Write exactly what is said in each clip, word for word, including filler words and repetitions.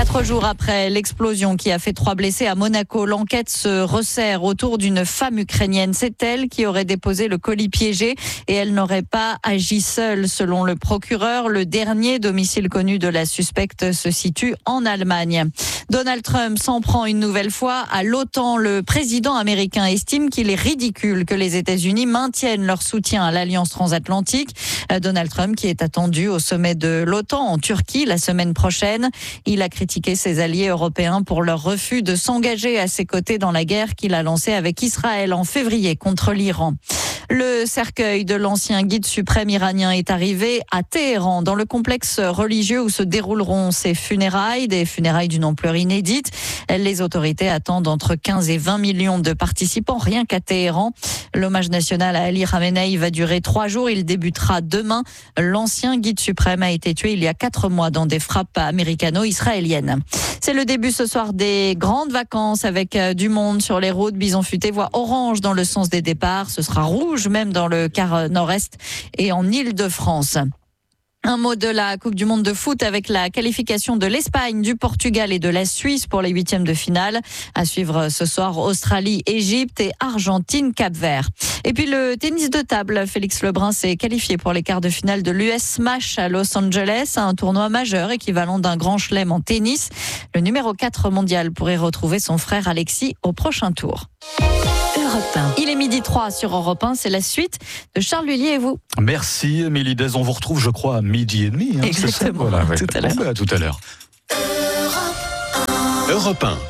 Quatre jours après l'explosion qui a fait trois blessés à Monaco, l'enquête se resserre autour d'une femme ukrainienne. C'est elle qui aurait déposé le colis piégé et elle n'aurait pas agi seule. Selon le procureur, le dernier domicile connu de la suspecte se situe en Allemagne. Donald Trump s'en prend une nouvelle fois à l'OTAN. Le président américain estime qu'il est ridicule que les États-Unis maintiennent leur soutien à l'Alliance transatlantique. Donald Trump qui est attendu au sommet de l'OTAN en Turquie la semaine prochaine. Il a critiqué ses alliés européens pour leur refus de s'engager à ses côtés dans la guerre qu'il a lancée avec Israël en février contre l'Iran. Le cercueil de l'ancien guide suprême iranien est arrivé à Téhéran, dans le complexe religieux où se dérouleront ses funérailles, des funérailles d'une ampleur inédite. Les autorités attendent entre quinze et vingt millions de participants, rien qu'à Téhéran. L'hommage national à Ali Khamenei va durer trois jours. Il débutera demain. L'ancien guide suprême a été tué il y a quatre mois dans des frappes américano-israéliennes. C'est le début ce soir des grandes vacances avec du monde sur les routes. Bison Futé voit orange dans le sens des départs. Ce sera rouge même dans le quart nord-est et en Île-de-France. Un mot de la Coupe du Monde de foot avec la qualification de l'Espagne, du Portugal et de la Suisse pour les huitièmes de finale. À suivre ce soir, Australie, Égypte et Argentine, Cap-Vert. Et puis le tennis de table, Félix Lebrun s'est qualifié pour les quarts de finale de l'U S Smash à Los Angeles, un tournoi majeur équivalent d'un grand chelem en tennis. Le numéro quatre mondial pourrait retrouver son frère Alexis au prochain tour. Europe un. Il est midi trois sur Europe un, c'est la suite de Charles Lullier et vous. Merci Émilie Dez, on vous retrouve je crois à midi et demi. Hein, exactement, voilà, ouais. tout à l'heure. Bon, bah, à tout à l'heure. Europe un.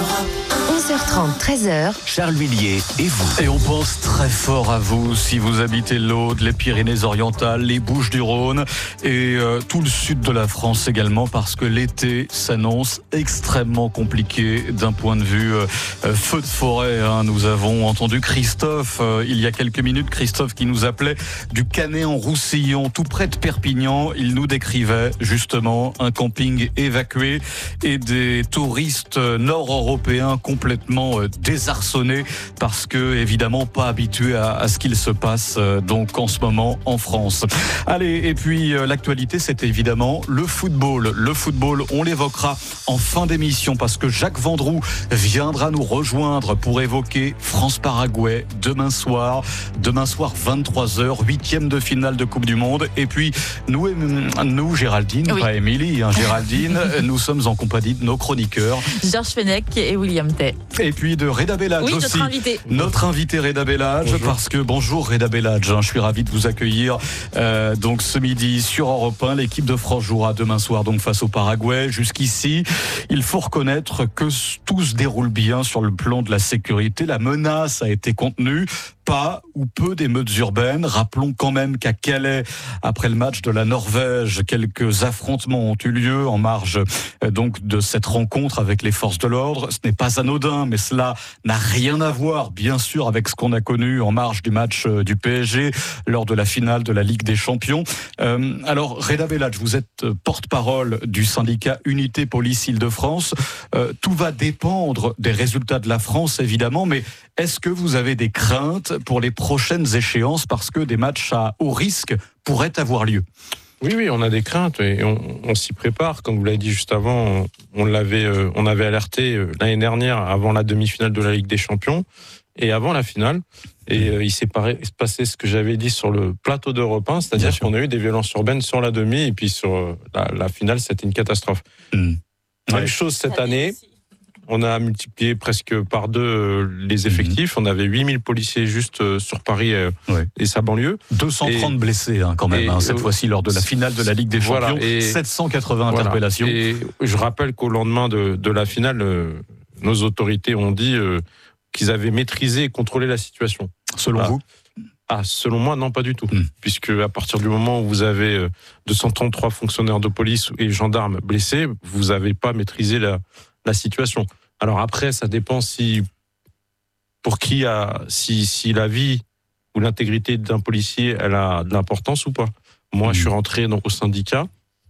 onze heures trente, treize heures. Charles Lullier et vous. Et on pense très fort à vous si vous habitez l'Aude, les Pyrénées-Orientales, les Bouches-du-Rhône et euh, tout le sud de la France également, parce que l'été s'annonce extrêmement compliqué d'un point de vue euh, feu de forêt. Hein. Nous avons entendu Christophe euh, il y a quelques minutes, Christophe qui nous appelait du Canet-en-Roussillon, tout près de Perpignan. Il nous décrivait justement un camping évacué et des touristes nord-européens complètement désarçonné parce que évidemment pas habitué à, à ce qu'il se passe euh, donc en ce moment en France. Allez, et puis euh, l'actualité, c'est évidemment le football. Le football, on l'évoquera en fin d'émission parce que Jacques Vendroux viendra nous rejoindre pour évoquer France-Paraguay demain soir. Demain soir, vingt-trois heures, huitième de finale de Coupe du Monde. Et puis nous, nous Géraldine, oui. Pas Émilie, hein, Géraldine, nous sommes en compagnie de nos chroniqueurs Georges Fenech et William Tay. Et puis de Reda Bellage oui, aussi. Notre invité. Notre invité Reda Bellage, parce que bonjour Reda Bellage, hein, je suis ravi de vous accueillir euh, donc ce midi sur Europe un. L'équipe de France jouera demain soir donc face au Paraguay. Jusqu'ici, il faut reconnaître que tout se déroule bien sur le plan de la sécurité. La menace a été contenue. Pas ou peu d'émeutes urbaines. Rappelons quand même qu'à Calais, après le match de la Norvège, quelques affrontements ont eu lieu en marge euh, donc de cette rencontre avec les forces de l'ordre. Ce n'est pas anodin, mais cela n'a rien à voir, bien sûr, avec ce qu'on a connu en marge du match euh, du P S G lors de la finale de la Ligue des Champions. Euh, alors, Reda Bellage, vous êtes porte-parole du syndicat Unité Police Île-de-France. Euh, tout va dépendre des résultats de la France, évidemment, mais est-ce que vous avez des craintes pour les prochaines échéances parce que des matchs à haut risque pourraient avoir lieu? Oui, oui, on a des craintes et on, on s'y prépare. Comme vous l'avez dit juste avant, on, on l'avait, euh, on avait alerté euh, l'année dernière avant la demi-finale de la Ligue des Champions et avant la finale. Et euh, il s'est paré, passé ce que j'avais dit sur le plateau d'Europe un, c'est-à-dire qu'on a eu des violences urbaines sur la demi et puis sur euh, la, la finale, c'était une catastrophe. Mmh. Même ouais. chose cette année. On a multiplié presque par deux les effectifs. Mmh. On avait huit mille policiers juste sur Paris ouais. et sa banlieue. deux cent trente et, blessés hein, quand même, et, hein, cette euh, fois-ci lors de la finale de la Ligue des Champions. Voilà, et, sept cent quatre-vingts voilà, interpellations. Et je rappelle qu'au lendemain de, de la finale, euh, nos autorités ont dit euh, qu'ils avaient maîtrisé et contrôlé la situation. Selon voilà. vous ? Ah, selon moi, non, pas du tout. Mmh. Puisque à partir du moment où vous avez deux cent trente-trois fonctionnaires de police et gendarmes blessés, vous n'avez pas maîtrisé la, la situation. Alors après, ça dépend si pour qui a si si la vie ou l'intégrité d'un policier elle a de l'importance ou pas. Moi, mmh. je suis rentré dans, au syndicat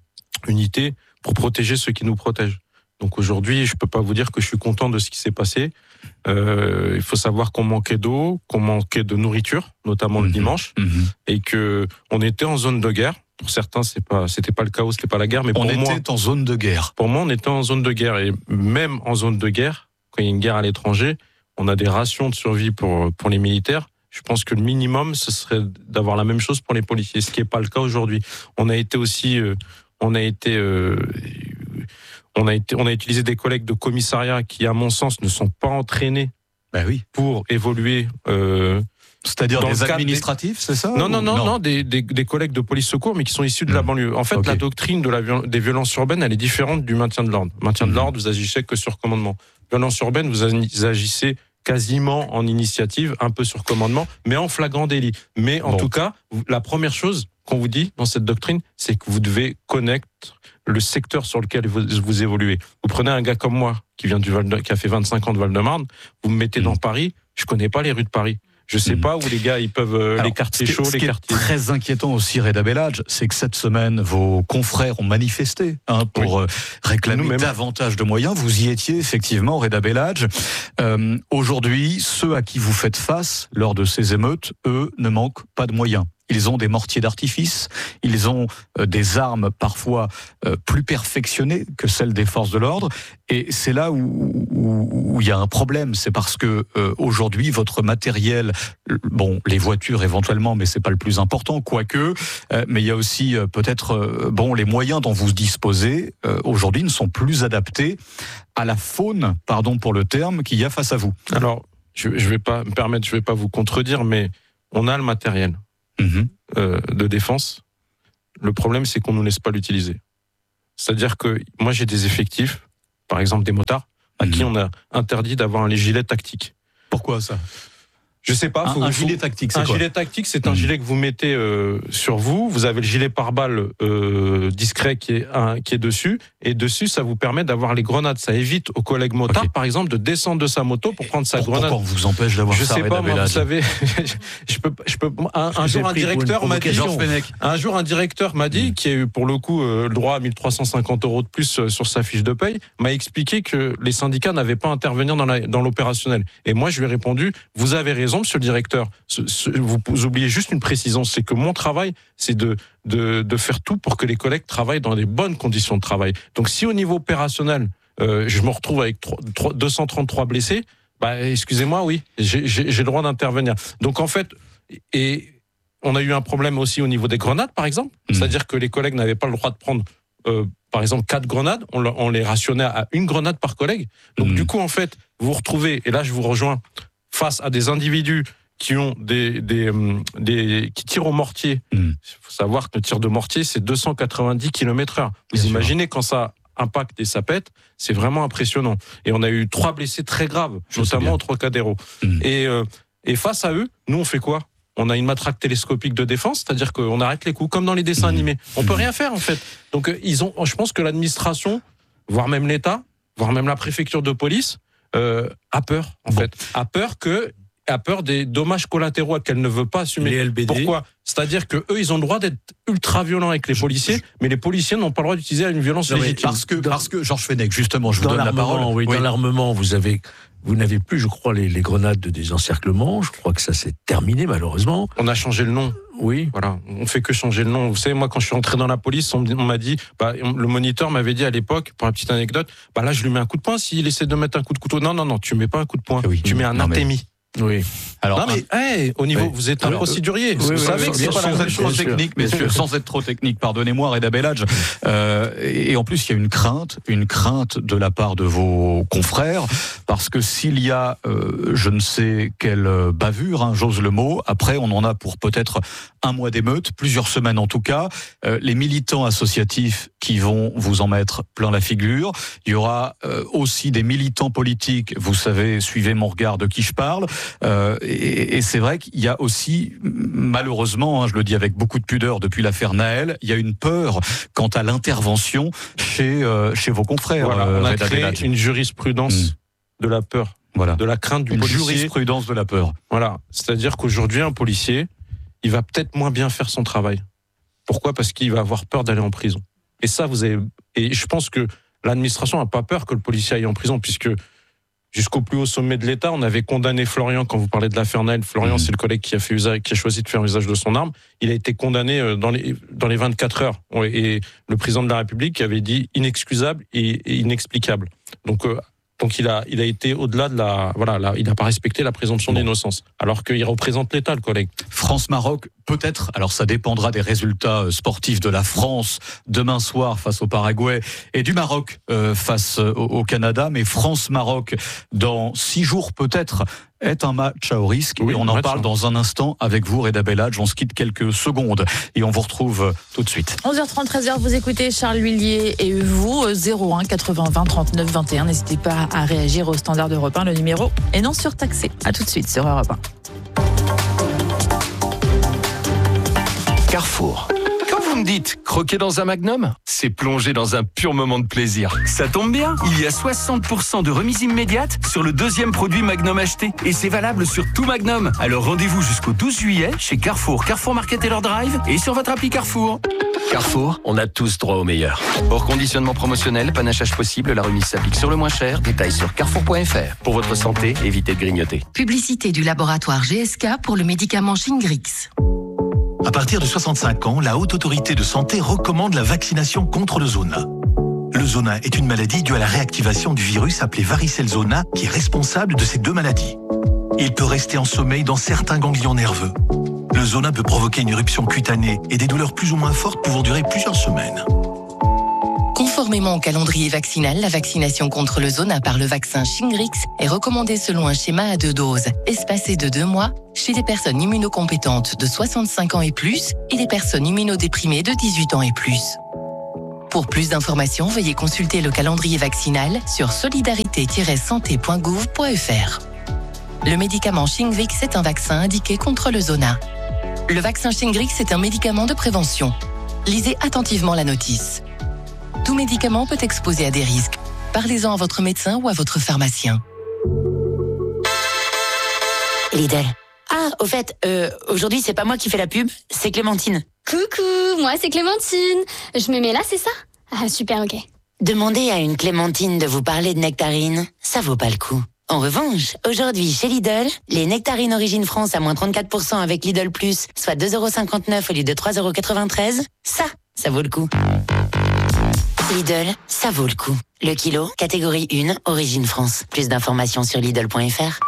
Unité pour protéger ceux qui nous protègent. Donc aujourd'hui, je peux pas vous dire que je suis content de ce qui s'est passé. Euh, il faut savoir qu'on manquait d'eau, qu'on manquait de nourriture, notamment mmh. le dimanche, mmh. et que on était en zone de guerre. pour certains, c'est pas, c'était pas le chaos, c'était pas la guerre, mais on pour moi, on était en zone de guerre. Pour moi, on était en zone de guerre, et même en zone de guerre, quand il y a une guerre à l'étranger, on a des rations de survie pour pour les militaires. Je pense que le minimum, ce serait d'avoir la même chose pour les policiers, ce qui n'est pas le cas aujourd'hui. On a été aussi, euh, on a été, euh, on a été, on a utilisé des collègues de commissariat qui, à mon sens, ne sont pas entraînés ben oui. pour évoluer. Euh, C'est-à-dire des administratifs, des... c'est ça? Non, non, non, non, non des, des, des collègues de police secours, mais qui sont issus de la banlieue. En fait, okay. La doctrine de la, des violences urbaines, elle est différente du maintien de l'ordre. Maintien mmh. de l'ordre, vous agissez que sur commandement. Violence urbaine, vous agissez quasiment en initiative, un peu sur commandement, mais en flagrant délit. Mais en bon. tout cas, la première chose qu'on vous dit dans cette doctrine, c'est que vous devez connaître le secteur sur lequel vous, vous évoluez. Vous prenez un gars comme moi, qui vient du Val de, qui a fait vingt-cinq ans de Val-de-Marne, vous me mettez mmh. dans Paris, je connais pas les rues de Paris. Je sais mmh. pas où les gars ils peuvent euh, Alors, les quartiers chauds, ce les qui quartiers. Est très inquiétant aussi, Reda Bellage, c'est que cette semaine vos confrères ont manifesté hein, pour oui. euh, réclamer Nous-mêmes. davantage de moyens. Vous y étiez effectivement, Reda Bellage. Euh, aujourd'hui, ceux à qui vous faites face lors de ces émeutes, eux, ne manquent pas de moyens. Ils ont des mortiers d'artifice, ils ont euh, des armes parfois euh, plus perfectionnées que celles des forces de l'ordre. Et c'est là où, où, où il y a un problème. C'est parce que euh, aujourd'hui, votre matériel, bon, les voitures éventuellement, mais c'est pas le plus important, quoique. Euh, mais il y a aussi euh, peut-être, euh, bon, les moyens dont vous disposez euh, aujourd'hui ne sont plus adaptés à la faune, pardon pour le terme, qu'il y a face à vous. Alors, je, je vais pas me permettre, je vais pas vous contredire, mais on a le matériel. Mmh. Euh, de défense. Le problème, c'est qu'on ne nous laisse pas l'utiliser. C'est-à-dire que moi, j'ai des effectifs, par exemple des motards, à mmh. qui on a interdit d'avoir un gilet tactique. Pourquoi ça ? Je sais pas. Un, faut, un faut, gilet tactique, c'est un quoi ? gilet tactique, c'est mmh. un gilet que vous mettez euh, sur vous. Vous avez le gilet pare-balles euh, discret qui est un, qui est dessus, et dessus, ça vous permet d'avoir les grenades. Ça évite aux collègues motards, okay. par exemple, de descendre de sa moto pour prendre sa pour, grenade. Pourquoi on vous empêche d'avoir je ça ? Je sais pas, moi, vous savez, je peux, je peux. Un, un jour, un directeur m'a dit. Un jour, un directeur m'a dit, mmh. qui a eu pour le coup euh, le droit à mille trois cent cinquante euros de plus euh, sur sa fiche de paye, m'a expliqué que les syndicats n'avaient pas à intervenir dans, la, dans l'opérationnel. Et moi, je lui ai répondu, vous avez raison, monsieur le directeur. Ce, ce, vous, vous oubliez juste une précision, c'est que mon travail, c'est de, de, de faire tout pour que les collègues travaillent dans des bonnes conditions de travail. Donc, si au niveau opérationnel, euh, je me retrouve avec deux cent trente-trois blessés, bah, excusez-moi, oui, j'ai, j'ai, j'ai le droit d'intervenir. Donc, en fait, et on a eu un problème aussi au niveau des grenades, par exemple. Mmh. C'est-à-dire que les collègues n'avaient pas le droit de prendre, euh, par exemple, quatre grenades. On, on les rationnait à une grenade par collègue. Donc, mmh. du coup, en fait, vous vous retrouvez, et là, je vous rejoins, face à des individus qui ont des, des, des qui tirent au mortier. Il mmh. faut savoir que le tir de mortier, c'est deux cent quatre-vingt-dix kilomètres heure. Vous Bien imaginez sûr. Quand ça impacte et ça pète, c'est vraiment impressionnant. Et on a eu trois blessés très graves, Je notamment au Trocadéro. Mmh. Et, euh, et face à eux, nous, on fait quoi ? On a une matraque télescopique de défense, c'est-à-dire qu'on arrête les coups, comme dans les dessins mmh. animés. On peut rien faire, en fait. Donc, ils ont, je pense que l'administration, voire même l'État, voire même la préfecture de police, euh, a peur, en bon. fait. A peur que a peur des dommages collatéraux qu'elle ne veut pas assumer. Les L B D. Pourquoi ? C'est-à-dire que eux, ils ont le droit d'être ultra violents avec les je, policiers, je... mais les policiers n'ont pas le droit d'utiliser une violence non, légitime. Parce que, parce que Georges Fenech, justement, je vous dans donne la parole. Oui, oui. Dans l'armement, vous avez, vous n'avez plus, je crois, les, les grenades de désencerclement. Je crois que ça s'est terminé, malheureusement. On a changé le nom. Oui. Voilà. On fait que changer le nom. Vous savez, moi, quand je suis entré dans la police, on, on m'a dit, bah, le moniteur m'avait dit à l'époque, pour la petite anecdote, bah là, je lui mets un coup de poing s'il essaie de mettre un coup de couteau. Non, non, non, tu mets pas un coup de poing. Oui. Tu mets un intémi. Oui. Alors, non mais un... hey, au niveau, oui. vous êtes un Alors, procédurier. Vous, oui, vous oui, savez oui, que c'est pas la trop technique, messieurs, sans être trop technique. Pardonnez-moi, Reda Bellage. Euh, et en plus, il y a une crainte, une crainte de la part de vos confrères, parce que s'il y a, euh, je ne sais quelle bavure, hein, j'ose le mot. Après, on en a pour peut-être un mois d'émeute, plusieurs semaines en tout cas. Euh, les militants associatifs qui vont vous en mettre plein la figure. Il y aura euh, aussi des militants politiques. Vous savez, suivez mon regard de qui je parle. Euh, et, et c'est vrai qu'il y a aussi, malheureusement, hein, je le dis avec beaucoup de pudeur depuis l'affaire Naël, il y a une peur quant à l'intervention chez euh, chez vos confrères. Voilà, on a Reda créé Bellage. une jurisprudence mmh. de la peur, voilà. de la crainte du une policier. Jurisprudence de la peur. Voilà, c'est-à-dire qu'aujourd'hui, un policier, il va peut-être moins bien faire son travail. Pourquoi ? Parce qu'il va avoir peur d'aller en prison. Et ça, vous avez. Et je pense que l'administration n'a pas peur que le policier aille en prison, puisque jusqu'au plus haut sommet de l'État. On avait condamné Florian, quand vous parlez de l'affaire Naël, Florian, mmh. c'est le collègue qui a fait usage, qui a choisi de faire usage de son arme. Il a été condamné dans les, dans les vingt-quatre heures. Et le président de la République avait dit inexcusable et, et inexplicable. Donc, euh, Donc il a, il a été au-delà de la, voilà, la, il n'a pas respecté la présomption d'innocence, alors qu'il représente l'État, le collègue. France-Maroc, peut-être. Alors ça dépendra des résultats sportifs de la France demain soir face au Paraguay et du Maroc euh, face au, au Canada. Mais France-Maroc dans six jours peut-être est un match à haut risque. Oui, et on en match, parle hein. dans un instant avec vous, Reda Bellage. On se quitte quelques secondes et on vous retrouve tout de suite. onze heures trente, treize heures, vous écoutez Charles Huillier et vous, zéro un quatre-vingts vingt trente-neuf vingt et un. N'hésitez pas à réagir au standard d'Europe un, le numéro est non surtaxé. À tout de suite sur Europe un. Carrefour. Quand vous me dites croquer dans un Magnum, c'est plonger dans un pur moment de plaisir. Ça tombe bien, il y a soixante pour cent de remise immédiate sur le deuxième produit Magnum acheté. Et c'est valable sur tout Magnum. Alors rendez-vous jusqu'au douze juillet chez Carrefour, Carrefour Market et leur drive et sur votre appli Carrefour. Carrefour, on a tous droit au meilleur. Hors conditionnement promotionnel, panachage possible, la remise s'applique sur le moins cher. Détails sur carrefour point f r. Pour votre santé, évitez de grignoter. Publicité du laboratoire G S K pour le médicament Shingrix. À partir de soixante-cinq ans, la Haute Autorité de Santé recommande la vaccination contre le zona. Le zona est une maladie due à la réactivation du virus appelé varicelle zona qui est responsable de ces deux maladies. Il peut rester en sommeil dans certains ganglions nerveux. Le zona peut provoquer une éruption cutanée et des douleurs plus ou moins fortes pouvant durer plusieurs semaines. Conformément au calendrier vaccinal, la vaccination contre le zona par le vaccin Shingrix est recommandée selon un schéma à deux doses, espacé de deux mois, chez les personnes immunocompétentes de soixante-cinq ans et plus et les personnes immunodéprimées de dix-huit ans et plus. Pour plus d'informations, veuillez consulter le calendrier vaccinal sur solidarité tiret santé point gouv point f r. Le médicament Shingrix est un vaccin indiqué contre le zona. Le vaccin Shingrix est un médicament de prévention. Lisez attentivement la notice. Tout médicament peut exposer à des risques. Parlez-en à votre médecin ou à votre pharmacien. Lidl. Ah, au fait, euh, aujourd'hui, c'est pas moi qui fais la pub, c'est Clémentine. Coucou, moi c'est Clémentine. Je me mets là, c'est ça? Ah, super, ok. Demandez à une Clémentine de vous parler de nectarines, ça vaut pas le coup. En revanche, aujourd'hui, chez Lidl, les nectarines Origine France à moins trente-quatre pour cent avec Lidl Plus, soit deux euros cinquante-neuf au lieu de trois euros quatre-vingt-treize, ça, ça vaut le coup. Lidl, ça vaut le coup. Le kilo, catégorie un, Origine France. Plus d'informations sur Lidl point f r.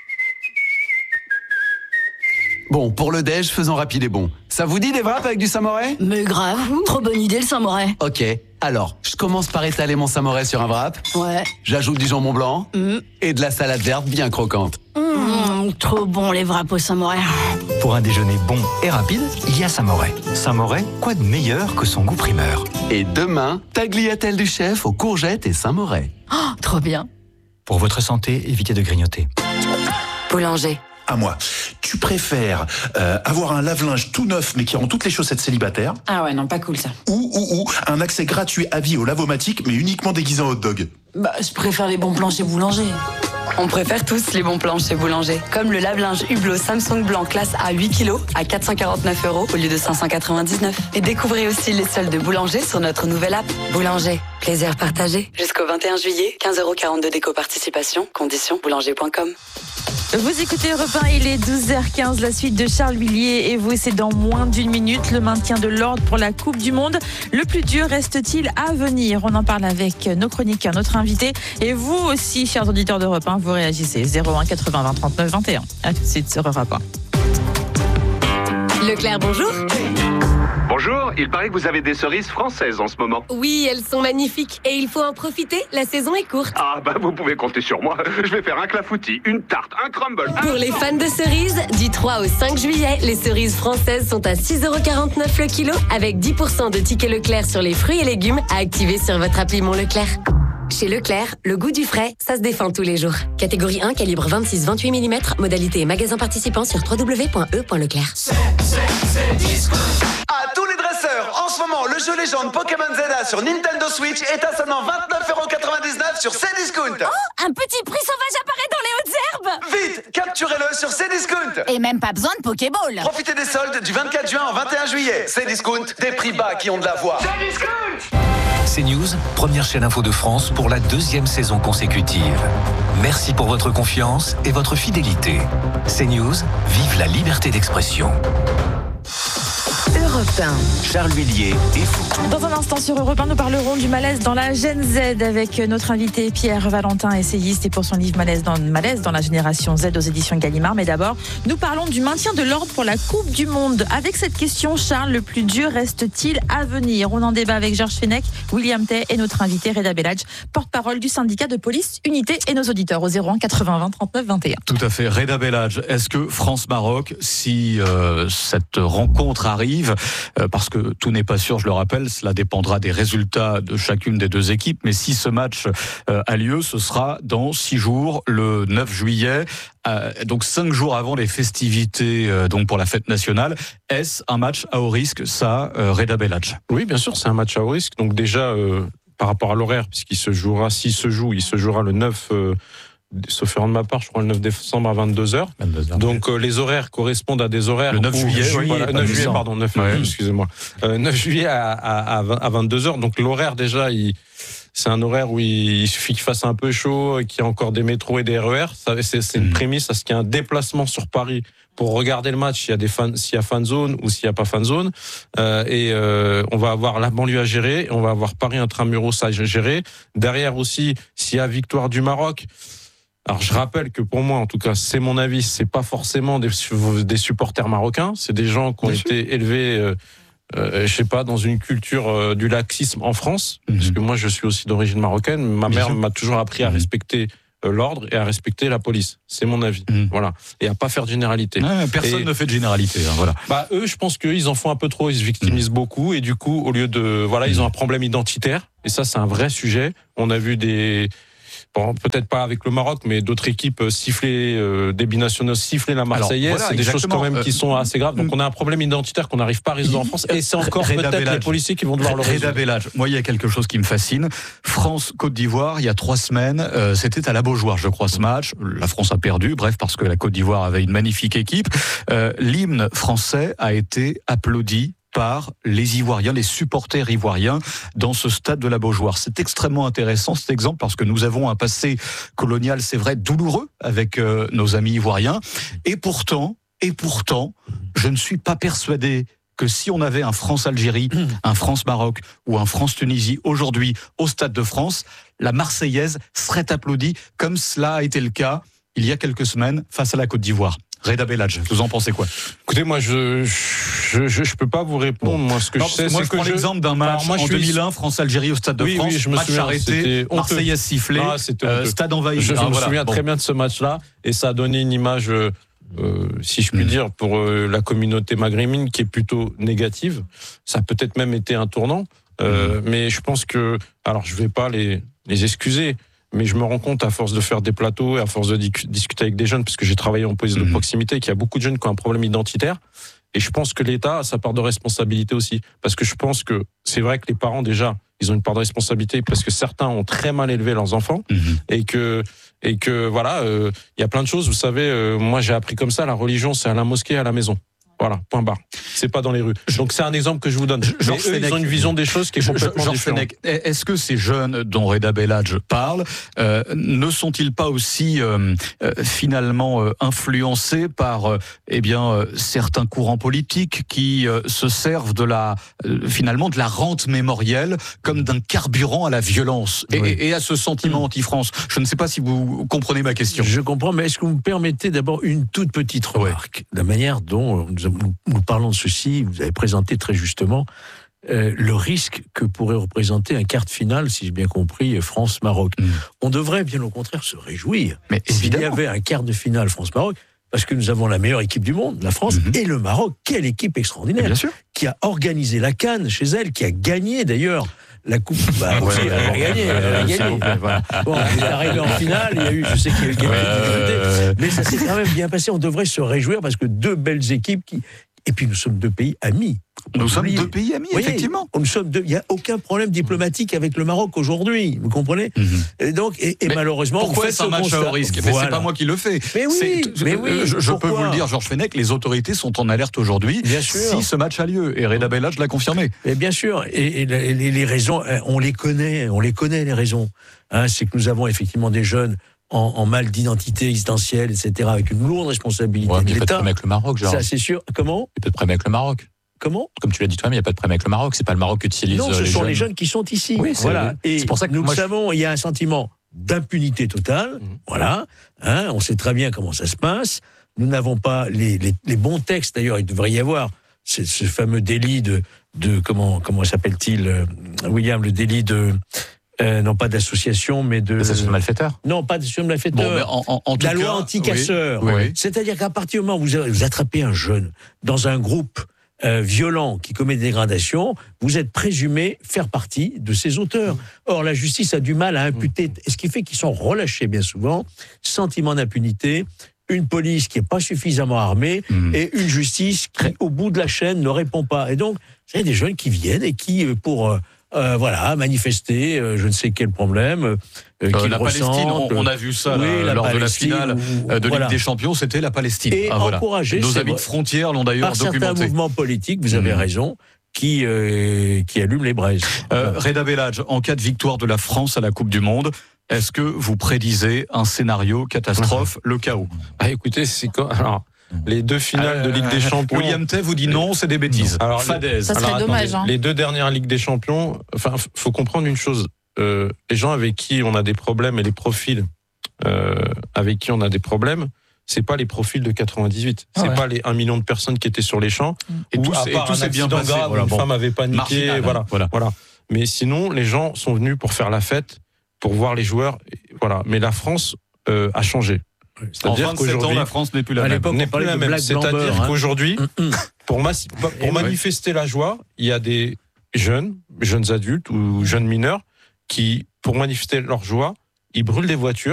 Bon, pour le déj, faisons rapide et bon. Ça vous dit des wraps avec du samouraï? Mais grave, trop bonne idée le samouraï. Ok, alors, je commence par étaler mon samouraï sur un wrap. Ouais. J'ajoute du jambon blanc mmh. et de la salade verte bien croquante. Mmh, trop bon les wraps au samouraï. Pour un déjeuner bon et rapide, il y a Samouraï. Samouraï, quoi de meilleur que son goût primeur? Et demain, tagliatelle du chef aux courgettes et Saint-Moret. Oh, trop bien. Pour votre santé, évitez de grignoter. Boulanger. À moi. Tu préfères euh, avoir un lave-linge tout neuf mais qui rend toutes les chaussettes célibataires? Ah ouais, non, pas cool ça. Ou, ou, ou un accès gratuit à vie au lavomatique mais uniquement déguisé en hot dog? Bah, je préfère les bons plans chez Boulanger. On préfère tous les bons plans chez Boulanger. Comme le lave-linge Hublot Samsung blanc classe A huit kilos à quatre cent quarante-neuf euros au lieu de cinq cent quatre-vingt-dix-neuf. Et découvrez aussi les soldes de Boulanger sur notre nouvelle app. Boulanger, plaisir partagé. Jusqu'au vingt et un juillet, quinze euros quarante-deux d'éco-participation. Conditions boulanger point com. Vous écoutez Europe un, il est douze heures quinze, la suite de Charles Huillier et vous, c'est dans moins d'une minute, le maintien de l'ordre pour la Coupe du Monde. Le plus dur reste-t-il à venir? On en parle avec nos chroniqueurs, notre invité et vous aussi, chers auditeurs d'Europe un, vous réagissez. zéro un quatre-vingts vingt trente-neuf vingt et un. À tout de suite sur Europe un. Leclerc, bonjour. Bonjour, il paraît que vous avez des cerises françaises en ce moment. Oui, elles sont magnifiques et il faut en profiter, la saison est courte. Ah bah vous pouvez compter sur moi, je vais faire un clafoutis, une tarte, un crumble. Pour les fans de cerises, du trois au cinq juillet, les cerises françaises sont à six euros quarante-neuf le kilo avec dix pour cent de tickets Leclerc sur les fruits et légumes à activer sur votre appli Mon Leclerc. Chez Leclerc, le goût du frais, ça se défend tous les jours. Catégorie un, calibre vingt-six vingt-huit millimètres, modalité et magasin participant sur w w w point e point leclerc. C'est, c'est, c'est disco. À tous les dresseurs, en ce moment, le jeu légende Pokémon Zelda sur Nintendo Switch est à seulement vingt-neuf euros quatre-vingt-dix-neuf sur Cdiscount. Oh, un petit prix sauvage apparaît dans les hautes herbes. Vite, capturez-le sur Cdiscount. Et même pas besoin de Pokéball. Profitez des soldes du vingt-quatre juin au vingt et un juillet. Cdiscount, des prix bas qui ont de la voix. Cdiscount. CNews, première chaîne info de France pour la deuxième saison consécutive. Merci pour votre confiance et votre fidélité. CNews, vive la liberté d'expression. Europe un. Charles Villiers et vous. Dans un instant sur Europe un, nous parlerons du malaise dans la Gen Z avec notre invité Pierre Valentin, essayiste, et pour son livre Malaise dans, malaise dans la génération Z aux éditions Gallimard. Mais d'abord, nous parlons du maintien de l'ordre pour la Coupe du Monde. Avec cette question, Charles, le plus dur reste-t-il à venir? On en débat avec Georges Fenech, William Tay et notre invité Reda Bellage, porte-parole du syndicat de police Unité, et nos auditeurs au zéro un quatre-vingts vingt trente-neuf vingt et un. Tout à fait. Reda Bellage, est-ce que France-Maroc, si euh, cette rencontre arrive, euh, parce que tout n'est pas sûr, je le rappelle, cela dépendra des résultats de chacune des deux équipes, mais si ce match euh, a lieu, ce sera dans six jours, le neuf juillet, euh, donc cinq jours avant les festivités euh, donc pour la fête nationale. Est-ce un match à haut risque, ça, euh, Reda Bellage? Oui, bien sûr, c'est un match à haut risque. Donc déjà, euh, par rapport à l'horaire, puisqu'il se jouera, s'il se joue, il se jouera le neuf euh, sauf erreur de ma part, je crois le neuf décembre à vingt-deux heures. vingt-deux heures. Donc euh, les horaires correspondent à des horaires. Le neuf juillet, oui, voilà, neuf juillet, pardon, neuf, ouais. excusez-moi. Euh, neuf juillet à, à, à vingt-deux heures. Donc l'horaire déjà, il, c'est un horaire où il, il suffit qu'il fasse un peu chaud, qu'il y ait encore des métros et des R E R. Ça, c'est, c'est une mmh. prémisse à ce qu'il y ait un déplacement sur Paris pour regarder le match, s'il y a des fans, s'il y a fan zone ou s'il n'y a pas fan zone. Euh, et euh, on va avoir la banlieue à gérer, on va avoir Paris intramuros à gérer. Derrière aussi, s'il y a victoire du Maroc. Alors je rappelle que pour moi, en tout cas, c'est mon avis, c'est pas forcément des, des supporters marocains, c'est des gens qui ont Bien été sûr. élevés, euh, euh, je sais pas, dans une culture euh, du laxisme en France, mm-hmm. parce que moi je suis aussi d'origine marocaine. Ma Bien mère sûr. m'a toujours appris à respecter euh, l'ordre et à respecter la police. C'est mon avis, mm. voilà, et à pas faire de généralité. Ouais, personne et, ne fait de généralité, hein, voilà. Bah eux, je pense qu'ils en font un peu trop, ils se victimisent mm. beaucoup, et du coup, au lieu de, voilà, mm. ils ont un problème identitaire, et ça c'est un vrai sujet. On a vu des Bon, peut-être pas avec le Maroc, mais d'autres équipes siffler, euh, des binationaux siffler la Marseillaise, Alors, voilà, c'est des exactement. choses quand même qui sont assez graves. Donc on a un problème identitaire qu'on n'arrive pas à résoudre en France, et c'est encore Reda peut-être Bellage. les policiers qui vont devoir le résoudre. Reda Bellage, moi il y a quelque chose qui me fascine. France-Côte d'Ivoire, il y a trois semaines, euh, c'était à la Beaujoire, je crois, ce match. La France a perdu, bref, parce que la Côte d'Ivoire avait une magnifique équipe. Euh, l'hymne français a été applaudi par les Ivoiriens, les supporters ivoiriens dans ce stade de la Beaujoire. C'est extrêmement intéressant cet exemple parce que nous avons un passé colonial, c'est vrai, douloureux avec euh, nos amis ivoiriens. Et pourtant, et pourtant, je ne suis pas persuadé que si on avait un France-Algérie, un France-Maroc ou un France-Tunisie aujourd'hui au Stade de France, la Marseillaise serait applaudie comme cela a été le cas il y a quelques semaines face à la Côte d'Ivoire. Reda Bellage, vous en pensez quoi? Écoutez, moi, je je, je je peux pas vous répondre. Moi, ce que non, je sais, moi, c'est je que prends je... l'exemple d'un match moi, en deux mille un, France-Algérie au Stade de oui, France. Oui, je me match souviens, arrêté, Marseillaise sifflée, ah, euh, stade envahi. Je, je ah, me voilà. souviens bon. très bien de ce match-là, et ça a donné une image, euh, si je puis mmh. dire, pour euh, la communauté maghrébine qui est plutôt négative. Ça a peut-être même été un tournant, euh, mmh. mais je pense que, alors, je vais pas les les excuser. Mais je me rends compte, à force de faire des plateaux et à force de di- discuter avec des jeunes, parce que j'ai travaillé en police mmh. de proximité, qu'il y a beaucoup de jeunes qui ont un problème identitaire. Et je pense que l'État a sa part de responsabilité aussi. Parce que je pense que c'est vrai que les parents, déjà, ils ont une part de responsabilité parce que certains ont très mal élevé leurs enfants. Mmh. Et que, et que voilà, il euh, y a plein de choses. Vous savez, euh, moi, j'ai appris comme ça, la religion, c'est à la mosquée, à la maison. Voilà, point barre. C'est pas dans les rues. Donc c'est un exemple que je vous donne. Mais eux, Fenech, ils ont une vision des choses qui est complètement Georges différente. Fenech, est-ce que ces jeunes dont Reda Bellage parle euh, ne sont-ils pas aussi euh, euh, finalement euh, influencés par euh, eh bien euh, certains courants politiques qui euh, se servent de la euh, finalement de la rente mémorielle comme d'un carburant à la violence et, oui. et à ce sentiment anti-France? Je ne sais pas si vous comprenez ma question. Je comprends, mais est-ce que vous me permettez d'abord une toute petite remarque? Ouais. La manière dont nous Nous, nous parlons de ceci, vous avez présenté très justement euh, le risque que pourrait représenter un quart de finale, si j'ai bien compris, France-Maroc. Mmh. On devrait bien au contraire se réjouir. Mais s'il y avait un quart de finale France-Maroc, parce que nous avons la meilleure équipe du monde, la France, mmh. et le Maroc, quelle équipe extraordinaire, bien sûr. Qui a organisé la CAN chez elle, qui a gagné d'ailleurs la coupe. Bah, aussi, ouais, elle a gagné, elle a gagné. Voilà. Bon, elle est arrivée en finale, il y a eu, je sais qu'il y a eu quelques difficultés, mais ça s'est quand même bien passé. On devrait se réjouir parce que deux belles équipes qui. Et puis nous sommes deux pays amis. Nous Vous sommes oubliez. deux pays amis, Oui, effectivement. Nous sommes deux. Il n'y a aucun problème diplomatique avec le Maroc aujourd'hui. Vous comprenez? Mm-hmm. Et donc, et, et malheureusement, pourquoi vous est-ce faites un ce match à constat. haut risque? Voilà. C'est pas moi qui le fais. Mais oui, C'est- mais oui, je, je peux pourquoi vous le dire, Georges Fenech, les autorités sont en alerte aujourd'hui. Bien sûr. Si ce match a lieu, et Reda Bellage l'a confirmé. Et bien sûr, et, et les, les raisons, on les connaît, on les connaît les raisons. Hein, c'est que nous avons effectivement des jeunes en, en mal d'identité existentielle, et cetera, avec une lourde responsabilité Ouais, mais de il n'y a pas de l'État. problème avec le Maroc, genre. Ça, c'est sûr. Comment? Il n'y a pas de problème avec le Maroc. Comment? Comme tu l'as dit toi-même, il n'y a pas de problème avec le Maroc. C'est pas le Maroc qui utilise Non, ce les sont jeunes. les jeunes qui sont ici. Oui, c'est- voilà. Et c'est pour ça que nous moi, le je- savons, il y a un sentiment d'impunité totale. Voilà. Hein, on sait très bien comment ça se passe. Nous n'avons pas les, les, les bons textes. D'ailleurs, il devrait y avoir ce, ce fameux délit de, de comment, comment s'appelle-t-il, euh, William, le délit de. Euh, non pas d'association, mais de... L'association de malfaiteurs. Non, pas d'association de malfaiteurs. Bon, mais en- en- en tout la loi cas, anti-casseurs. oui, oui. C'est-à-dire qu'à partir du moment où vous, vous attrapez un jeune dans un groupe euh, violent qui commet des dégradations, vous êtes présumé faire partie de ses auteurs. Or, la justice a du mal à imputer, ce qui fait qu'ils sont relâchés bien souvent, sentiment d'impunité, une police qui n'est pas suffisamment armée Mmh. et une justice qui, au bout de la chaîne, ne répond pas. Et donc, vous avez des jeunes qui viennent et qui, euh, pour... Euh, Euh, voilà, manifester, euh, je ne sais quel problème. Euh, Euh, qu'ils la Palestine, ressentent. on, on a vu ça Oui, là, la lors Palestine, de la finale ou- euh, de voilà. Ligue des Champions, c'était la Palestine. Et Ah, voilà. encouragé, Nos c'est amis de vrai, frontières l'ont d'ailleurs par certains documenté. mouvements politiques, vous avez Mmh. raison, qui, euh, qui allument les braises. Euh, Reda Bellage, en cas de victoire de la France à la Coupe du Monde, est-ce que vous prédisez un scénario catastrophe, le chaos? Ah, écoutez, c'est quoi alors, les deux finales de Ligue des Champions. William Tay vous dit non, c'est des bêtises. Alors, Fadez. Ça serait alors, dommage, attendez, hein. Les deux dernières Ligues des Champions, enfin, f- faut comprendre une chose. Euh, les gens avec qui on a des problèmes et les profils euh, avec qui on a des problèmes, c'est pas les profils de quatre-vingt-dix-huit. Ah c'est ouais. pas les un million de personnes qui étaient sur les champs. Et ou tout à s'est- et part tout un s'est bien accident passé. grave, Voilà, une bon. femme avait paniqué. Marginal, voilà, voilà. voilà. Mais sinon, les gens sont venus pour faire la fête, pour voir les joueurs. et Voilà. Mais la France euh, a changé. En C'est-à-dire vingt-sept ans, qu'aujourd'hui, la France n'est plus la À même. l'époque, n'est on plus parlait la de même. Black C'est-à-dire Blamber, hein. qu'aujourd'hui, Mm, mm. pour, mas- pour Et manifester la joie, il y a des jeunes, jeunes adultes ou jeunes mineurs qui, pour manifester leur joie, ils brûlent des voitures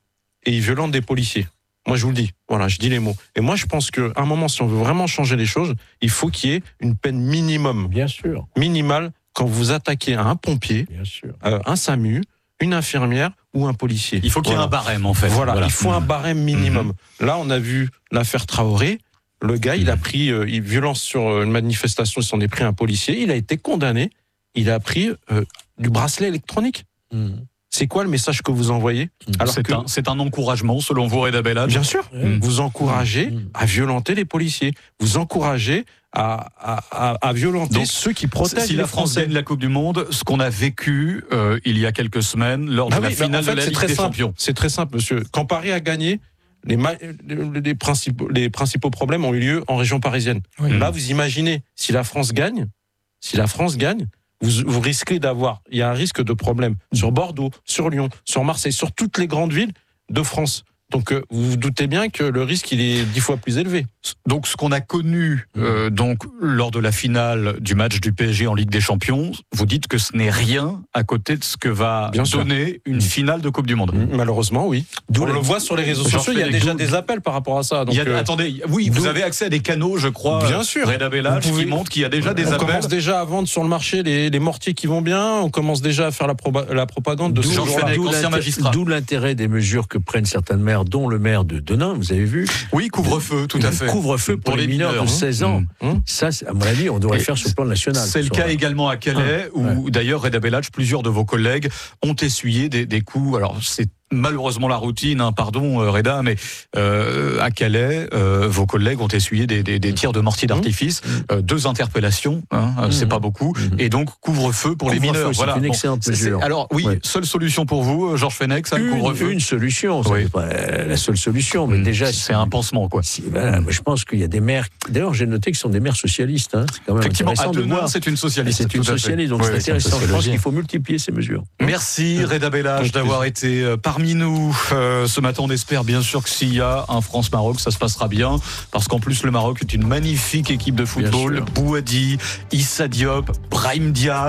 et ils violentent des policiers. Moi, je vous le dis. Voilà, je dis les mots. Et moi, je pense qu'à un moment, si on veut vraiment changer les choses, il faut qu'il y ait une peine minimum, Bien sûr, minimale, quand vous attaquez à un pompier, bien sûr. euh, un SAMU, une infirmière ou un policier. Il faut qu'il y ait Voilà. un barème, en fait. Voilà, il faut un Mmh. barème minimum. Là, on a vu l'affaire Traoré. Le gars, il a pris euh, il, violence sur euh, une manifestation, il s'en est pris un policier. Il a été condamné. Il a pris euh, du bracelet électronique. Mm. C'est quoi le message que vous envoyez Alors C'est que, un, c'est un encouragement, selon vous, Reda Bellage? bien sûr, Mm. vous encouragez Mm. à violenter les policiers. Vous encouragez à, à, à, à violenter Donc, ceux qui protègent Si les la France Français. gagne la Coupe du Monde, ce qu'on a vécu euh, il y a quelques semaines lors de Ah la oui, bah, finale en fait, de la c'est Ligue très des simple. Champions. C'est très simple, monsieur. Quand Paris a gagné, les, ma- les, les principaux, les principaux problèmes ont eu lieu en région parisienne. Oui. Là, vous imaginez, si la France gagne, si la France gagne, vous, vous risquez d'avoir, il y a un risque de problème sur Bordeaux, sur Lyon, sur Marseille, sur toutes les grandes villes de France. Donc, euh, vous vous doutez bien que le risque, il est dix fois plus élevé. Donc, ce qu'on a connu euh, donc lors de la finale du match du P S G en Ligue des Champions, vous dites que ce n'est rien à côté de ce que va Bien sûr. donner une finale de Coupe du Monde. Malheureusement, oui. D'où On la- le voit sur les réseaux Georges sociaux, il y a Fenech, déjà d'où- des appels par rapport à ça. Donc, Il y a- euh, attendez, oui, vous d'où- avez accès à des canaux, je crois. Bien euh, sûr. Reda Bellage Vous pouvez- qui montre qu'il y a déjà des on appels. commence déjà à vendre sur le marché les, les mortiers qui vont bien. On commence déjà à faire la, proba- la propagande de ce D'où Georges jour-là. Fenech, d'où ancien l'inté- magistrat. d'où l'intérêt des mesures que prennent certaines maires, dont le maire de Denain, vous avez vu. Oui, couvre-feu, tout à fait. Couvre-feu pour, les mineurs, de seize ans. Mmh. Ça, c'est- à mon avis, on devrait Et le faire sur le plan national. C'est le sur- cas également à Calais, Ah, où d'ailleurs, Reda Bellage, plusieurs de vos collègues ont essuyé des, des coups. Alors, c'est malheureusement la routine, hein, pardon euh, Reda, mais euh, à Calais, euh, vos collègues ont essuyé des, des, des tirs de mortier d'artifice, euh, deux interpellations, hein, euh, c'est pas beaucoup, et donc couvre-feu pour les Couvre-feu, mineurs. c'est Voilà. une Bon, excellente c'est- c'est- mesure. Alors oui, Ouais. seule solution pour vous, euh, Georges Fenech, ça, le Une, couvre-feu. une solution, Oui. c'est pas la seule solution, mais Mmh, déjà c'est un pansement, quoi. si- voilà, moi, je pense qu'il y a des maires. D'ailleurs, j'ai noté que ce sont des maires socialistes. Hein. C'est quand même Effectivement, intéressant à de Denain, voir. c'est une socialiste. C'est une tout à fait. socialiste, donc Oui, c'est oui, intéressant. Je pense sociologie. qu'il faut multiplier ces mesures. Merci Reda Bellage d'avoir été euh, parmi nous euh, ce matin. On espère bien sûr que s'il y a un France-Maroc, ça se passera bien, parce qu'en plus le Maroc est une magnifique équipe de football. sûr. Bouhaddi, Issa Diop, Brahim Diaz,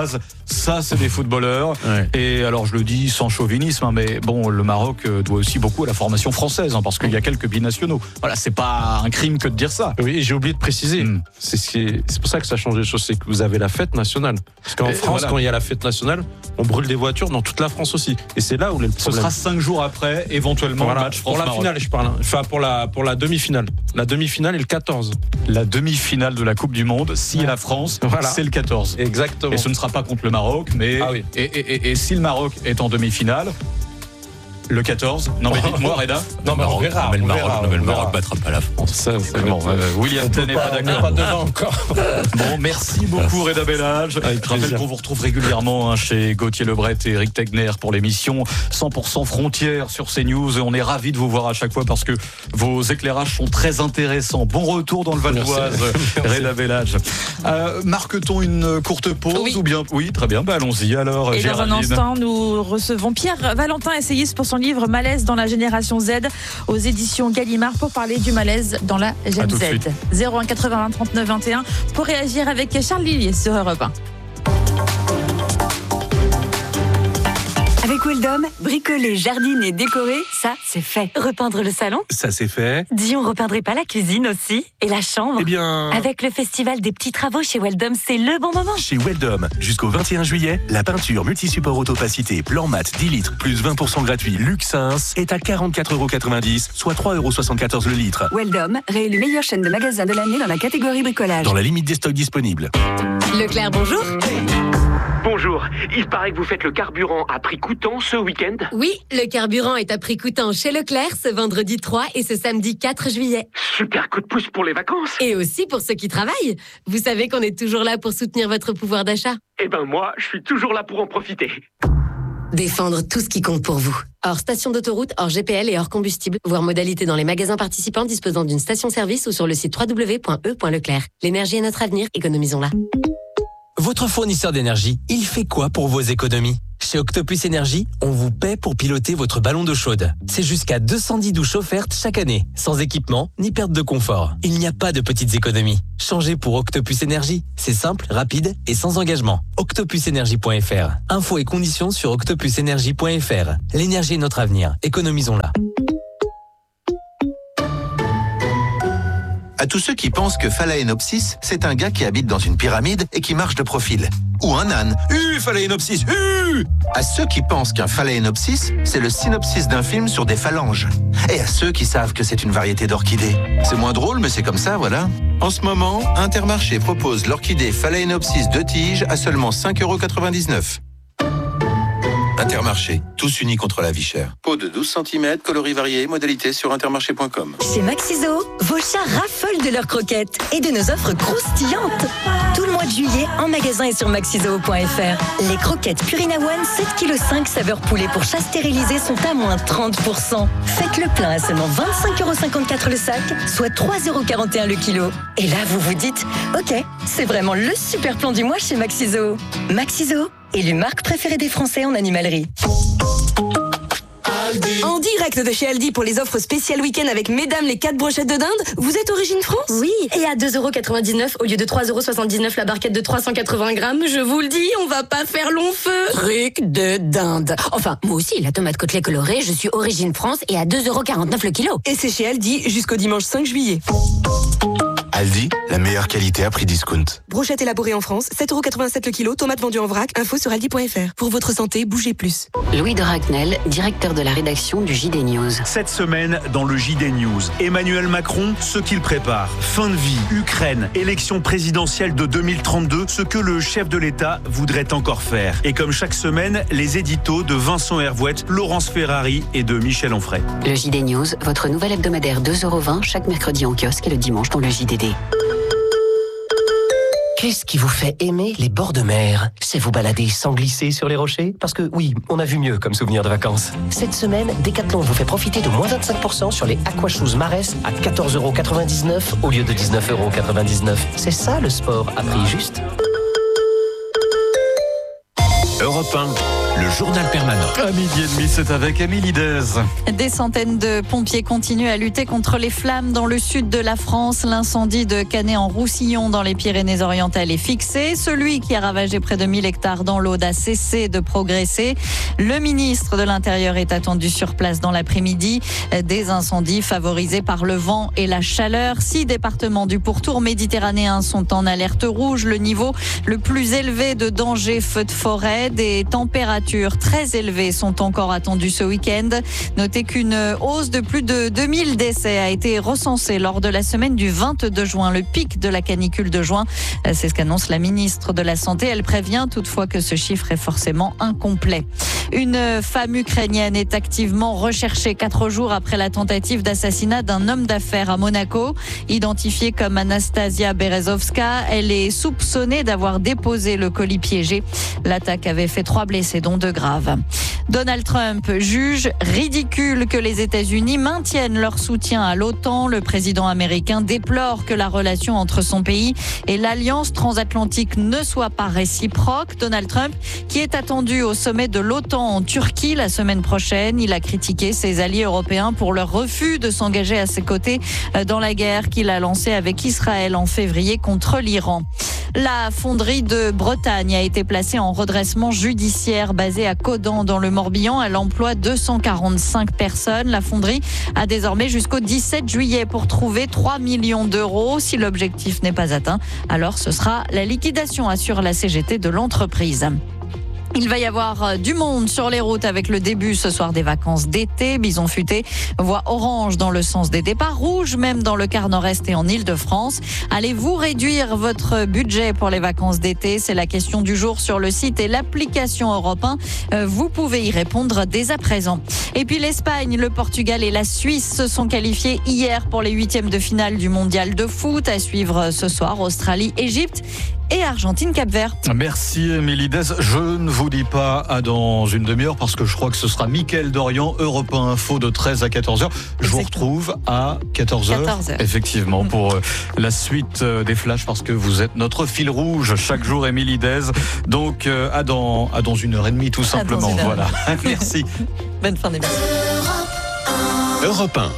ça c'est des footballeurs. Ouais. Et alors je le dis sans chauvinisme, hein, mais bon, le Maroc doit aussi beaucoup à la formation française, hein, parce qu'il y a quelques binationaux. Voilà, c'est pas un crime que de dire ça. Oui, et j'ai oublié de préciser. Mmh. C'est, ce qui est, c'est pour ça que ça change les choses, c'est que vous avez la fête nationale. Parce qu'en et France, voilà. quand il y a la fête nationale, on brûle des voitures dans toute la France aussi. Et c'est là où le problème. Ce sera cinq jours après, éventuellement, voilà. le match France-Maroc. Pour la finale, je parle. Enfin, pour la, pour la demi-finale. La demi-finale est le quatorze. La demi-finale de la Coupe du Monde, si ouais. la France, voilà. c'est le quatorze. Exactement. Et ce ne sera pas contre le Maroc, mais ah oui. et, et, et, et si le Maroc est en demi-finale, le quatorze. Non mais dites-moi, Reda. Non mais on verra. Mais le on Maroc, verra, non, mais le on Maroc verra. battra pas la France. Ça, c'est bon. Euh, William T n'est pas d'accord. Pas devant encore. Bon, merci beaucoup Reda Bellage. Je rappelle qu'on vous retrouve régulièrement hein, chez Gauthier Lebret et Eric Tegner pour l'émission cent pour cent Frontières sur CNews. Et on est ravis de vous voir à chaque fois parce que vos éclairages sont très intéressants. Bon retour dans le Val d'Oise, Reda Bellage. Euh, marque-t-on une courte pause oui. ou bien oui, très bien. Bah, allons-y alors. Et Géraldine. dans un instant, nous recevons Pierre Valentin, essayiste pour son livre Malaise dans la génération Z aux éditions Gallimard pour parler du malaise dans la Gen Z. zéro un quatre-vingts trente-neuf vingt et un pour réagir avec Charles Lillier sur Europe un. Avec Weldom, bricoler, jardiner, décorer, ça, c'est fait. Repeindre le salon, ça, c'est fait. Dis, on repeindrait pas la cuisine aussi? Et la chambre? Eh bien... Avec le festival des petits travaux chez Weldom, c'est le bon moment. Chez Weldom, jusqu'au vingt et un juillet, la peinture multisupport autopacité blanc mat dix litres plus vingt pour cent gratuit Luxins est à quarante-quatre euros quatre-vingt-dix, soit trois euros soixante-quatorze le litre. Weldom, réélu meilleure chaîne de magasins de l'année dans la catégorie bricolage. Dans la limite des stocks disponibles. Leclerc, bonjour. Bonjour, il paraît que vous faites le carburant à prix coûtant ce week-end? Oui, le carburant est à prix coûtant chez Leclerc ce vendredi trois et ce samedi quatre juillet. Super coup de pouce pour les vacances. Et aussi pour ceux qui travaillent. Vous savez qu'on est toujours là pour soutenir votre pouvoir d'achat. Eh ben moi, je suis toujours là pour en profiter. Défendre tout ce qui compte pour vous. Hors station d'autoroute, hors G P L et hors combustible. Voir modalité dans les magasins participants disposant d'une station-service ou sur le site w w w point e point leclerc. L'énergie est notre avenir, économisons-la. Votre fournisseur d'énergie, il fait quoi pour vos économies? Chez Octopus Énergie, on vous paie pour piloter votre ballon d'eau chaude. C'est jusqu'à deux cent dix douches offertes chaque année, sans équipement ni perte de confort. Il n'y a pas de petites économies. Changez pour Octopus Énergie. C'est simple, rapide et sans engagement. octopus énergie point f r. Infos et conditions sur octopus énergie point f r. L'énergie est notre avenir. Économisons-la. À tous ceux qui pensent que Phalaenopsis, c'est un gars qui habite dans une pyramide et qui marche de profil. Ou un âne. Hu, Phalaenopsis, hu! À ceux qui pensent qu'un Phalaenopsis, c'est le synopsis d'un film sur des phalanges. Et à ceux qui savent que c'est une variété d'orchidées. C'est moins drôle, mais c'est comme ça, voilà. En ce moment, Intermarché propose l'orchidée Phalaenopsis de tige à seulement cinq euros quatre-vingt-dix-neuf. Intermarché, tous unis contre la vie chère. Pot de douze centimètres, coloris variés, modalité sur intermarché point com. Chez Maxiso, vos chats raffolent de leurs croquettes et de nos offres croustillantes. Tout le mois de juillet, en magasin et sur maxiso point f r. Les croquettes Purina One sept virgule cinq kilos saveur poulet pour chats stérilisés sont à moins trente pour cent. Faites le plein à seulement vingt-cinq euros cinquante-quatre le sac, soit trois euros quarante et un le kilo. Et là, vous vous dites, ok, c'est vraiment le super plan du mois chez Maxiso. Maxiso, élu marque préférée des Français en animalerie. En direct de chez Aldi pour les offres spéciales week-end avec mesdames les quatre brochettes de dinde. Vous êtes Origine France? Oui, et à deux euros quatre-vingt-dix-neuf au lieu de trois euros soixante-dix-neuf la barquette de trois cent quatre-vingts grammes. Je vous le dis, on va pas faire long feu. Truc de dinde. Enfin, moi aussi, la tomate côtelée colorée, je suis Origine France et à deux euros quarante-neuf le kilo. Et c'est chez Aldi jusqu'au dimanche cinq juillet. Aldi, la meilleure qualité à prix discount. Brochette élaborée en France, sept euros quatre-vingt-sept le kilo, tomates vendues en vrac, info sur aldi point f r. Pour votre santé, bougez plus. Louis de Ragnel, directeur de la rédaction du J D News. Cette semaine, dans le J D News, Emmanuel Macron, ce qu'il prépare. Fin de vie, Ukraine, élection présidentielle de deux mille trente-deux, ce que le chef de l'État voudrait encore faire. Et comme chaque semaine, les éditos de Vincent Hervouette, Laurence Ferrari et de Michel Onfray. Le J D News, votre nouvel hebdomadaire deux euros vingt chaque mercredi en kiosque et le dimanche dans le J D D. Qu'est-ce qui vous fait aimer les bords de mer? C'est vous balader sans glisser sur les rochers? Parce que oui, on a vu mieux comme souvenir de vacances. Cette semaine, Decathlon vous fait profiter de moins vingt-cinq pour cent sur les Aquashoes Marès à quatorze euros quatre-vingt-dix-neuf au lieu de dix-neuf euros quatre-vingt-dix-neuf. C'est ça le sport à prix juste. Europe un. le journal permanent. À midi et demi, c'est avec Émilie Dez. Des centaines de pompiers continuent à lutter contre les flammes dans le sud de la France. L'incendie de Canet-en-Roussillon dans les Pyrénées-Orientales est fixé. Celui qui a ravagé près de mille hectares dans l'Aude a cessé de progresser. Le ministre de l'Intérieur est attendu sur place dans l'après-midi. Des incendies favorisés par le vent et la chaleur. Six départements du pourtour méditerranéen sont en alerte rouge. Le niveau le plus élevé de danger feu de forêt. Des températures très élevées sont encore attendues ce week-end. Notez qu'une hausse de plus de deux mille décès a été recensée lors de la semaine du vingt-deux juin, le pic de la canicule de juin. C'est ce qu'annonce la ministre de la Santé. Elle prévient toutefois que ce chiffre est forcément incomplet. Une femme ukrainienne est activement recherchée quatre jours après la tentative d'assassinat d'un homme d'affaires à Monaco. Identifiée comme Anastasia Berezovska, elle est soupçonnée d'avoir déposé le colis piégé. L'attaque avait fait trois blessés, dont deux graves. Donald Trump juge ridicule que les États-Unis maintiennent leur soutien à l'OTAN. Le président américain déplore que la relation entre son pays et l'alliance transatlantique ne soit pas réciproque. Donald Trump, qui est attendu au sommet de l'OTAN en Turquie la semaine prochaine, il a critiqué ses alliés européens pour leur refus de s'engager à ses côtés dans la guerre qu'il a lancée avec Israël en février contre l'Iran. La fonderie de Bretagne a été placée en redressement judiciaire basée à Caudan dans le Morbihan. Elle emploie deux cent quarante-cinq personnes. La fonderie a désormais jusqu'au dix-sept juillet pour trouver trois millions d'euros. Si l'objectif n'est pas atteint, alors ce sera la liquidation, assure la C G T de l'entreprise. Il va y avoir du monde sur les routes avec le début ce soir des vacances d'été. Bison futé voit orange dans le sens des départs, rouge même dans le quart nord-est et en Île-de-France. Allez-vous réduire votre budget pour les vacances d'été? C'est la question du jour sur le site et l'application Europe un. Vous pouvez y répondre dès à présent. Et puis l'Espagne, le Portugal et la Suisse se sont qualifiés hier pour les huitièmes de finale du mondial de foot. À suivre ce soir, Australie, Égypte et Argentine, Cap-Vert. Merci Émilie Dez. Je ne vous dis pas à dans une demi-heure parce que je crois que ce sera Mickaël Dorian, Europe un Info de treize à quatorze heures. Je vous retrouve à quatorze heures. quatorze heures. Effectivement, pour la suite des flashs parce que vous êtes notre fil rouge chaque jour, Émilie Dez. Donc à dans, à dans une heure et demie tout simplement. Voilà. Merci. Bonne fin d'émission. Europe un.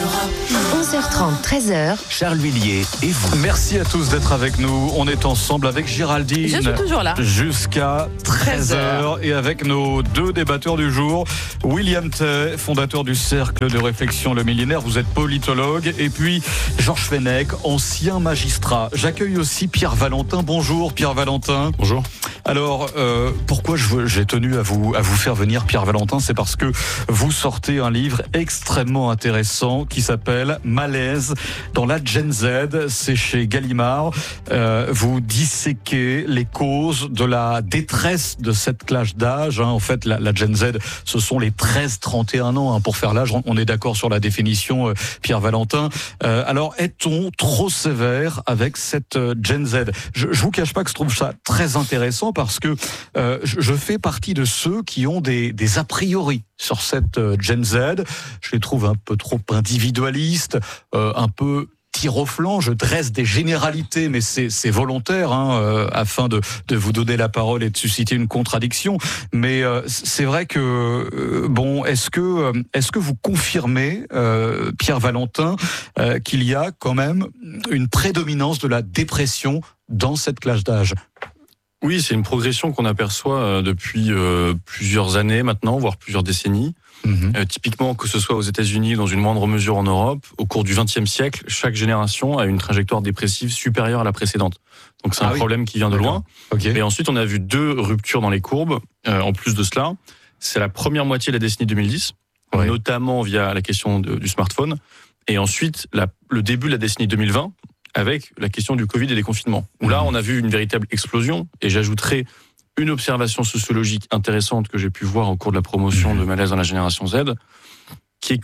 onze heures trente, treize heures. Charles Villiers et vous. Merci à tous d'être avec nous. On est ensemble avec Géraldine. Je suis toujours là. Jusqu'à treize heures. Et avec nos deux débatteurs du jour. William Tay, fondateur du Cercle de réflexion Le Millénaire. Vous êtes politologue. Et puis Georges Fenech, ancien magistrat. J'accueille aussi Pierre Valentin. Bonjour Pierre Valentin. Bonjour. Alors, euh, pourquoi je, j'ai tenu à vous, à vous faire venir Pierre Valentin? C'est parce que vous sortez un livre extrêmement intéressant qui s'appelle Malaise dans la Gen Z. C'est chez Gallimard. Euh, vous disséquez les causes de la détresse de cette classe d'âge. Hein. En fait, la, la Gen Z, ce sont les treize trente et un ans. Hein, pour faire l'âge, on est d'accord sur la définition, euh, Pierre Valentin. Euh, alors, est-on trop sévère avec cette euh, Gen Z? Je, je vous cache pas que je trouve ça très intéressant parce que euh, je fais partie de ceux qui ont des, des a priori sur cette euh, Gen Z. Je les trouve un peu trop individualistes, euh, un peu tir au flanc. Je dresse des généralités, mais c'est, c'est volontaire, hein, euh, afin de, de vous donner la parole et de susciter une contradiction. Mais euh, c'est vrai que euh, bon, est-ce que euh, est-ce que vous confirmez, euh, Pierre Valentin, euh, qu'il y a quand même une prédominance de la dépression dans cette classe d'âge? Oui, c'est une progression qu'on aperçoit depuis euh, plusieurs années maintenant, voire plusieurs décennies. Mmh. Euh, typiquement, que ce soit aux États-Unis, dans une moindre mesure en Europe, au cours du vingtième siècle, chaque génération a une trajectoire dépressive supérieure à la précédente. Donc c'est ah un oui. problème qui vient de loin. Okay. Et ensuite, on a vu deux ruptures dans les courbes. Euh, en plus de cela, c'est la première moitié de la décennie deux mille dix, oui. notamment via la question de, du smartphone. Et ensuite, la, le début de la décennie deux mille vingt, avec la question du Covid et des confinements. Où là, on a vu une véritable explosion. Et j'ajouterai une observation sociologique intéressante que j'ai pu voir au cours de la promotion de Malaise dans la génération Z, qui est que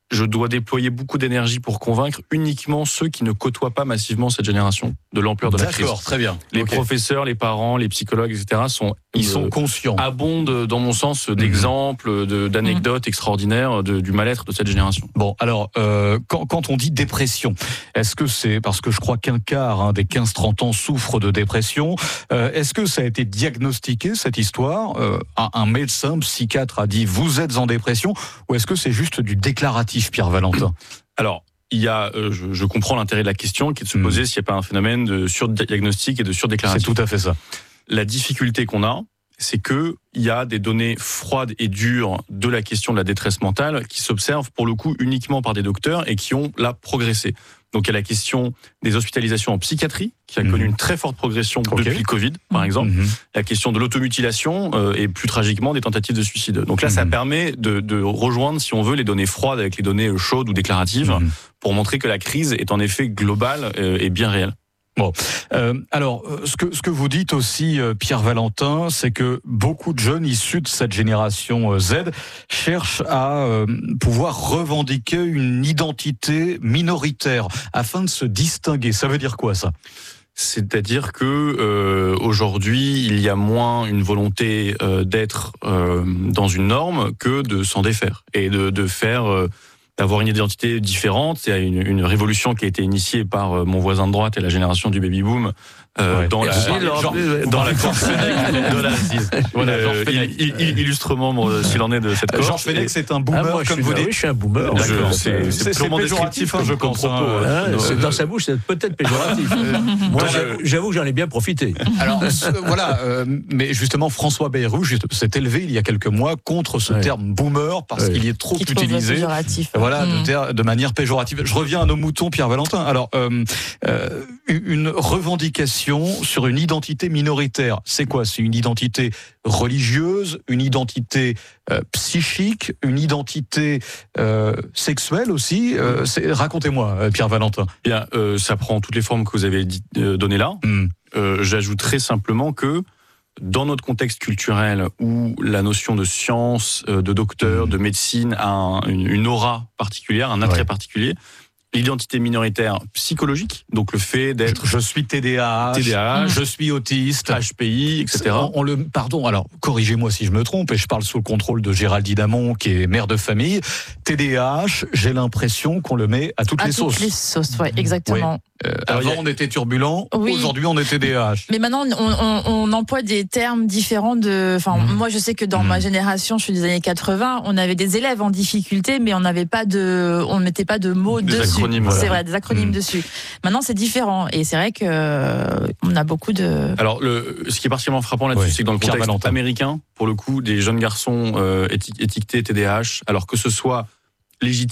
je dois déployer beaucoup d'énergie pour convaincre uniquement ceux qui ne côtoient pas massivement cette génération de l'ampleur de la crise. D'accord, très bien. Les Okay. professeurs, les parents, les psychologues, et cetera sont ils euh, sont conscients, abondent dans mon sens d'exemples, de, d'anecdotes mmh. extraordinaires de, du mal-être de cette génération. Bon, alors euh, quand, quand on dit dépression, est-ce que c'est parce que je crois qu'un quart hein, des quinze trente ans souffrent de dépression? euh, Est-ce que ça a été diagnostiqué cette histoire? euh, un, un médecin, psychiatre a dit vous êtes en dépression, ou est-ce que c'est juste du déclaratif? Pierre Valentin. Alors, il y a, euh, je, je comprends l'intérêt de la question, qui est de se poser mmh. s'il n'y a pas un phénomène de surdiagnostic et de surdéclaration. C'est tout à fait ça. La difficulté qu'on a, c'est que il y a des données froides et dures de la question de la détresse mentale qui s'observent pour le coup uniquement par des docteurs et qui ont là progressé. Donc il y a la question des hospitalisations en psychiatrie qui a mmh. connu une très forte progression okay. depuis le Covid, par exemple. Mmh. La question de l'automutilation euh, et plus tragiquement des tentatives de suicide. Donc là, mmh. ça permet de, de rejoindre, si on veut, les données froides avec les données chaudes ou déclaratives mmh. pour montrer que la crise est en effet globale euh, et bien réelle. Bon, euh, alors ce que ce que vous dites aussi, euh, Pierre Valentin, c'est que beaucoup de jeunes issus de cette génération euh, Z cherchent à euh, pouvoir revendiquer une identité minoritaire afin de se distinguer. Ça veut dire quoi ça? C'est-à-dire que euh, aujourd'hui, il y a moins une volonté euh, d'être euh, dans une norme que de s'en défaire et de, de faire. Euh, d'avoir une identité différente. C'est une, une révolution qui a été initiée par mon voisin de droite et la génération du baby-boom euh, ouais. dans, la, genre, dans la Georges Fenech de la voilà, euh, il, il, il, illustre membre s'il en est de cette cohorte. Georges Fenech, c'est un boomer, ah, moi, comme vous dites. Oui, je suis un boomer. Je, c'est, c'est, c'est purement descriptif, hein, je pense. Hein, hein, c'est, dans sa bouche, c'est peut-être péjoratif. Moi, je, j'avoue que j'en ai bien profité. Alors, voilà, euh, mais justement, François Bayrou s'est élevé il y a quelques mois contre ce ouais. terme boomer parce ouais. qu'il est trop utilisé. Voilà, mmh. de, ter- de manière péjorative. Je reviens à nos moutons, Pierre Valentin. Alors, euh, euh, une revendication sur une identité minoritaire, c'est quoi? C'est une identité religieuse, une identité euh, psychique, une identité euh, sexuelle aussi. Euh, c'est, racontez-moi, Pierre Valentin. Bien, euh, ça prend toutes les formes que vous avez dit, euh, données là. Mmh. Euh, j'ajouterai simplement que dans notre contexte culturel où la notion de science, de docteur, de médecine a un, une, une aura particulière, un attrait ouais. particulier, l'identité minoritaire psychologique, donc le fait d'être... Je, je suis T D A H, T D A H, je suis autiste, H P I, et cetera. On, on le, pardon, alors corrigez-moi si je me trompe, et je parle sous le contrôle de Géraldine Damon, qui est mère de famille. T D A H, j'ai l'impression qu'on le met à toutes à les toutes sauces. les sauces, ouais, exactement. Oui. Euh, avant, a... on était turbulent. Oui. Aujourd'hui, on est T D A H. Mais maintenant, on, on, on emploie des termes différents de. Enfin, mmh. moi, je sais que dans mmh. ma génération, je suis des années quatre-vingts, on avait des élèves en difficulté, mais on n'avait pas de, on ne mettait pas de mots des dessus. Acronymes, c'est voilà. vrai, des acronymes mmh. dessus. Maintenant, c'est différent, et c'est vrai que euh, on a beaucoup de. Alors, le, ce qui est particulièrement frappant là-dessus, oui. c'est que dans le contexte Valentin. américain, pour le coup, des jeunes garçons euh, étiquetés T D A H, alors que ce soit légitime.